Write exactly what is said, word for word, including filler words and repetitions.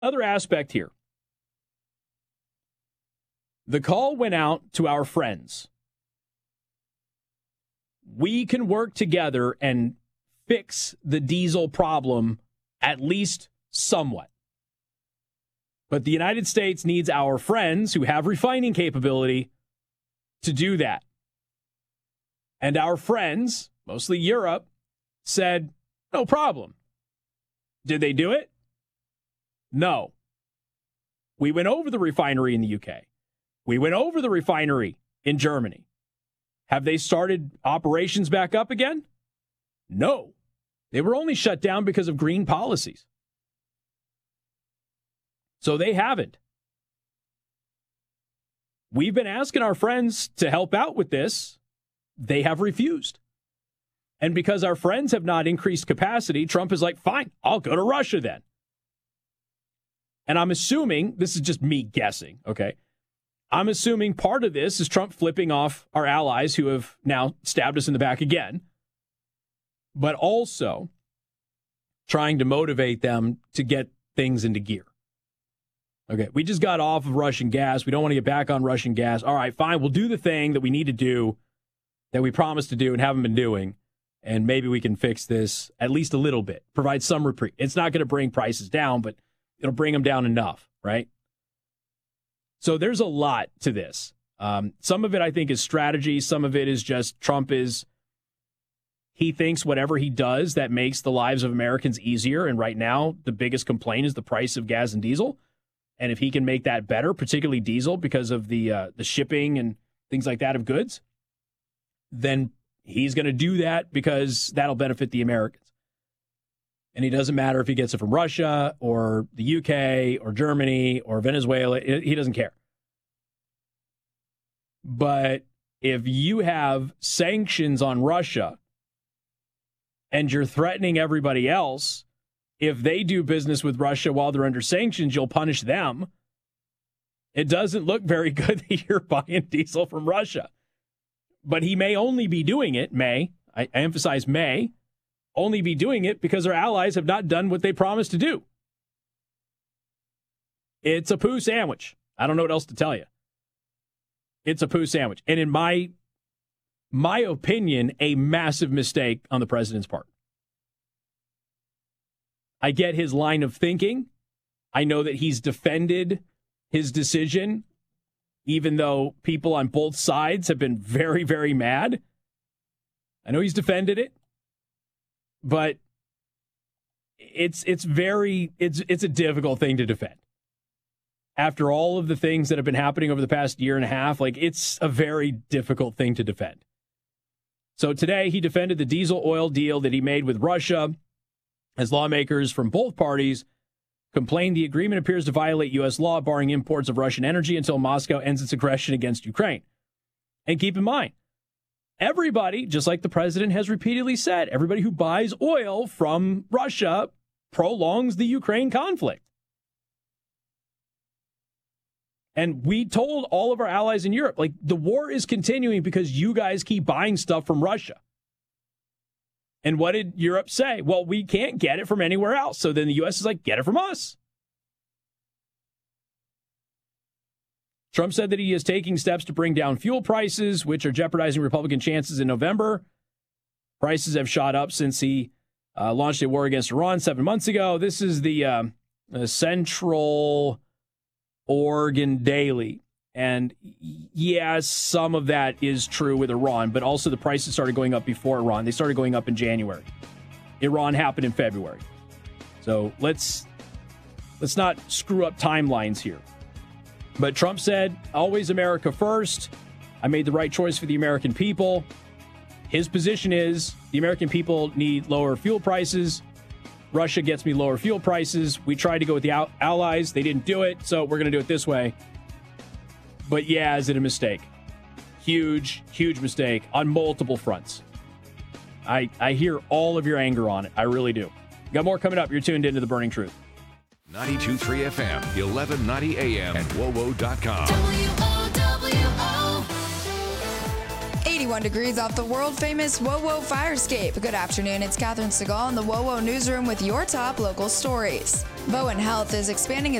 other aspect here. The call went out to our friends. We can work together and fix the diesel problem at least somewhat. But the United States needs our friends who have refining capability to do that. And our friends, mostly Europe, said, no problem. Did they do it? No. We went over the refinery in the U K. We went over the refinery in Germany. Have they started operations back up again? No. They were only shut down because of green policies. So they haven't. We've been asking our friends to help out with this. They have refused. And because our friends have not increased capacity, Trump is like, fine, I'll go to Russia then. And I'm assuming, this is just me guessing, okay? I'm assuming part of this is Trump flipping off our allies who have now stabbed us in the back again, but also trying to motivate them to get things into gear. Okay, we just got off of Russian gas. We don't want to get back on Russian gas. All right, fine, we'll do the thing that we need to do, that we promised to do and haven't been doing, and maybe we can fix this at least a little bit, provide some reprieve. It's not going to bring prices down, but it'll bring them down enough, right? So there's a lot to this. Um, some of it, I think, is strategy. Some of it is just Trump is, he thinks whatever he does that makes the lives of Americans easier. And right now, the biggest complaint is the price of gas and diesel. And if he can make that better, particularly diesel, because of the uh, the shipping and things like that of goods, then he's going to do that because that'll benefit the Americans. And it doesn't matter if he gets it from Russia or the U K or Germany or Venezuela. He doesn't care. But if you have sanctions on Russia and you're threatening everybody else, if they do business with Russia while they're under sanctions, you'll punish them. It doesn't look very good that you're buying diesel from Russia. But he may only be doing it, may, I, I emphasize may, only be doing it because our allies have not done what they promised to do. It's a poo sandwich. I don't know what else to tell you. It's a poo sandwich. And in my my opinion, a massive mistake on the president's part. I get his line of thinking. I know that he's defended his decision, even though people on both sides have been very, very mad. I know he's defended it. But it's it's very it's it's a difficult thing to defend. After all of the things that have been happening over the past year and a half, like it's a very difficult thing to defend. So today he defended the diesel oil deal that he made with Russia as lawmakers from both parties complained the agreement appears to violate U S law, barring imports of Russian energy until Moscow ends its aggression against Ukraine. And keep in mind, everybody, just like the president has repeatedly said, everybody who buys oil from Russia prolongs the Ukraine conflict. And we told all of our allies in Europe, like, the war is continuing because you guys keep buying stuff from Russia. And what did Europe say? Well, we can't get it from anywhere else. So then the U S is like, get it from us. Trump said that he is taking steps to bring down fuel prices, which are jeopardizing Republican chances in November. Prices have shot up since he uh, launched a war against Iran seven months ago. This is the, uh, the Central Oregon Daily. And yes, some of that is true with Iran, but also the prices started going up before Iran. They started going up in January. Iran happened in February. So let's let's not screw up timelines here. But Trump said, always America first. I made the right choice for the American people. His position is the American people need lower fuel prices. Russia gets me lower fuel prices. We tried to go with the allies. They didn't do it, so we're going to do it this way. But yeah, is it a mistake? Huge, huge mistake on multiple fronts. I, I hear all of your anger on it. I really do. Got more coming up. You're tuned into The Burning Truth. ninety-two point three F M, eleven ninety A M, and W O W O dot com. W O W O eighty-one degrees off the world-famous WoWo fire escape. Good afternoon, it's Catherine Segal in the WoWo newsroom with your top local stories. Bowen Health is expanding its